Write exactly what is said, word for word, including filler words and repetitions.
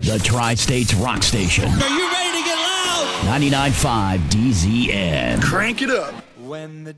the Tri-States Rock Station. Are you ready to get loud? ninety-nine point five D Z N. Crank it up. When the